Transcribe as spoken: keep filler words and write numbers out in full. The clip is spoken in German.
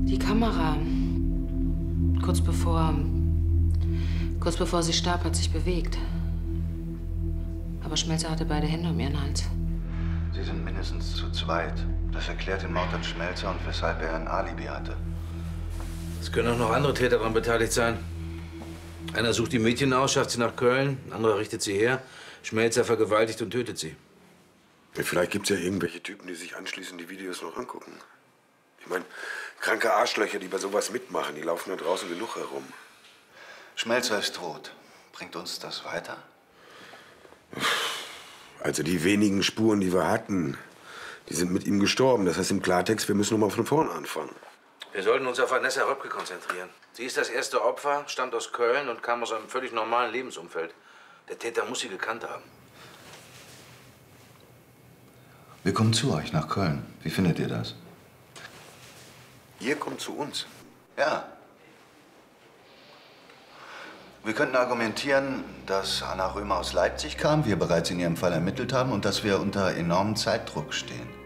Die Kamera, kurz bevor, kurz bevor sie starb, hat sich bewegt. Aber Schmelzer hatte beide Hände um ihren Hals. Sie sind mindestens zu zweit. Das erklärt den Mord an Schmelzer und weshalb er ein Alibi hatte. Es können auch noch andere Täter daran beteiligt sein. Einer sucht die Mädchen aus, schafft sie nach Köln, ein anderer richtet sie her. Schmelzer vergewaltigt und tötet sie. Ja, vielleicht gibt es ja irgendwelche Typen, die sich anschließend die Videos noch angucken. Ich meine, kranke Arschlöcher, die bei sowas mitmachen, die laufen da draußen genug herum. Schmelzer ist tot. Bringt uns das weiter? Also die wenigen Spuren, die wir hatten, die sind mit ihm gestorben. Das heißt im Klartext, wir müssen noch mal von vorne anfangen. Wir sollten uns auf Vanessa Röpke konzentrieren. Sie ist das erste Opfer, stammt aus Köln und kam aus einem völlig normalen Lebensumfeld. Der Täter muss sie gekannt haben. Wir kommen zu euch nach Köln. Wie findet ihr das? Ihr kommt zu uns. Ja. Wir könnten argumentieren, dass Anna Römer aus Leipzig kam, wir bereits in ihrem Fall ermittelt haben und dass wir unter enormem Zeitdruck stehen.